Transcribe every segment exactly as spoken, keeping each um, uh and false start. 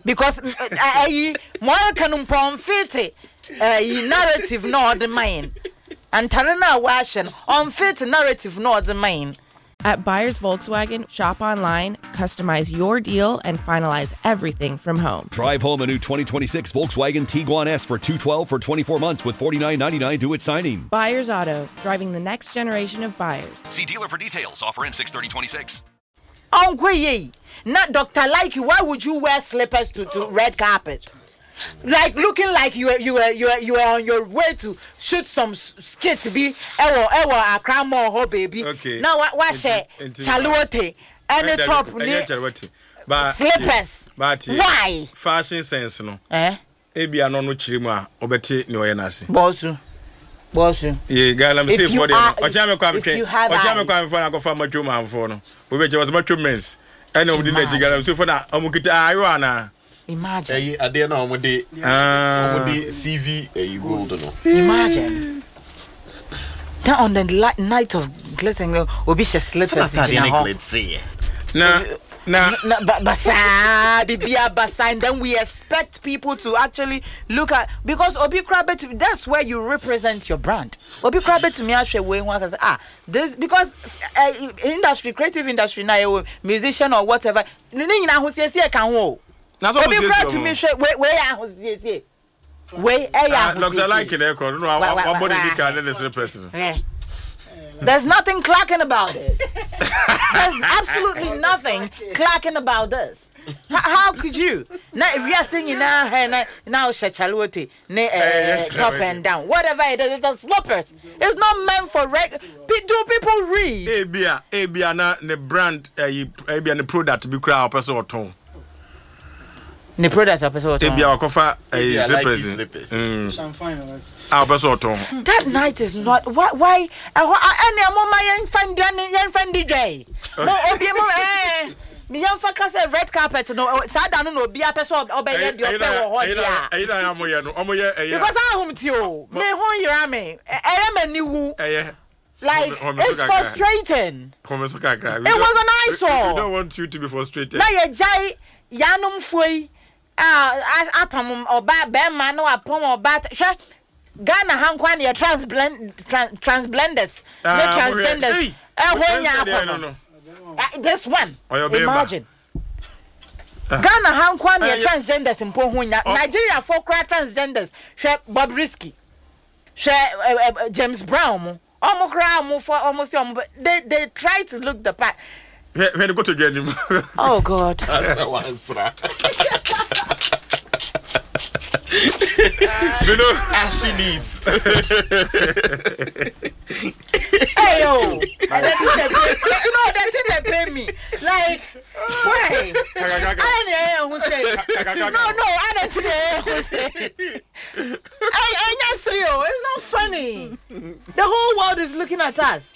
because I more can profit uh narrative not the main and Tarana Washin unfit narrative not the main. At Buyers Volkswagen, shop online, customize your deal, and finalize everything from home. Drive home a new twenty twenty-six Volkswagen Tiguan S for two hundred twelve for twenty-four months with forty-nine ninety-nine due at signing. Buyers Auto, driving the next generation of buyers. See dealer for details. Offer in six thirty twenty-six. Oh, ye, not Doctor Like you. Why would you wear slippers to, to red carpet? Like looking like you were you were you were you were on your way to shoot some skits be ewo ewo akra mo ho baby. Okay. Now what what say chaluote any top ni slippers. But why? Fashion sense no. Eh? Ebi ano no chirimu a obeti ni oye nase. Bosu. Bosu. Ye gala me say for dem. Ocha me kwa me if you twen. have Ocha me eyes. kwa me for na go fa matwo manfo no. We be je was matwo mens. Ene obdi na ji gala me say for na omukita ayo ana. Imagine. Hey, I didn't know what they uh, C V uh, you gold no. Imagine. That on the li- night of glistening, obi she slippers in her home. Na na basa bibia basa, and then we expect people to actually look at because obi krabet. That's where you represent your brand. Obi krabet to me actually way one can say ah this because uh, industry, creative industry now, musician or whatever. Ni na who say say can wo. Obi krabet to me say where where who say say where eh Doctor Like in there no what body we can let this person. There's nothing clacking about this. There's absolutely nothing clacking about this. How, how could you? Now, if you are singing now, now, now, Shachaluti, top and down, whatever it is, it's a slippers. It's not meant for reg. Do people read? Ebia, Ebia, na the brand, Ebia, the product be crowd person or tone. The product of person or tone. Ebia, Kofa, a slippers. That night is not why why any mama yen find yen find D J. No obi mo eh me yen fa ka say red carpet no sada no obi apeso obey the ope wo ho dia. Eh na am ye no omo ye eh. Because ahom ti o me ho yira me eh mani wu. Eh like it's frustrating. It was an eyesore. We don't want you to be frustrated. Na ye jai yanum foi ah apam oba be ma no apom oba hwe Ghana hankwan ye transblend trans, transblenders uh, no transgenders eh honya akọ this one imagine uh, Ghana hankwan ye uh, transgenders mpo honya oh. Nigeria for cry transgenders hwe Bobrisky hwe uh, uh, James Brown mo omo kra mo for almost they they try to look the part when go to join oh god that's one sra you know ashy knees hey yo and that thing they you know that thing they pay me like why I don't know who say no no I don't know who say I I not serious it's not funny the whole world is looking at us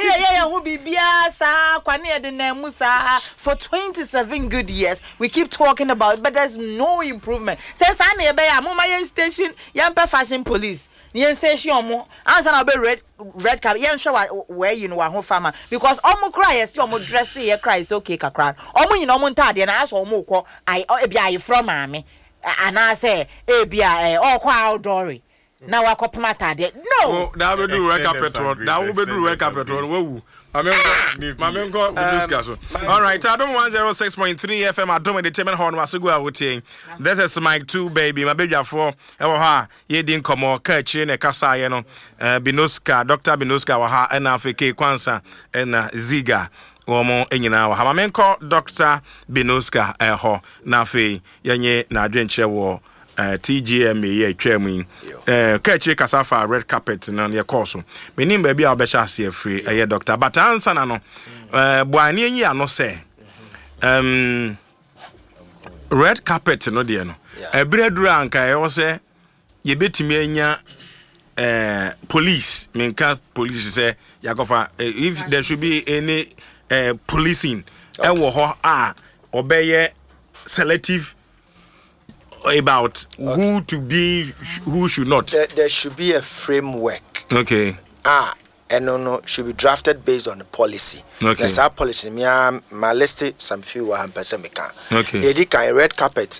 for twenty-seven good years we keep talking about it, but there's no improvement. Says I near by a station young fashion police yen station mo answer na be red red card yen show where you know who farmer because omo cry yes omo dress here cry is okay kakran omo yin omo ntade na aso omo kọ I e bia I from mame and I say e bia all kwa outdoory now I call matade no that will do work up petrol that will be do work up petrol wo Mame go discuss. All right, I don't want zero six point three F M. I don't determine how much go out. This is Mike two baby. My baby four. Ewa ha. Ye din komo kachi ne kasa ye no. Binoska, Doctor Binoska wa ha. Ena feke kwansa. Ena Ziga. Womo enyina wa ha. Mame ko Doctor Binoska eho. Na fe yenye na adwenche wo. Uh, T G M ye twemu eh kachi kasafa red carpet na ye course me nim ba bia obesha se free eh doctor but answer na no eh boani yi ano se um red carpet no de no e breduru anka e wo se ye betimi anya eh police menka police say yakofa if there should be any uh, policing e wo ho a obeye selective about okay. who to be, who should not. There, there should be a framework. Okay. Ah, and no, no, should be drafted based on the policy. Okay. There's our policy. Me, my list some few one percent. Okay. They did kind red carpet.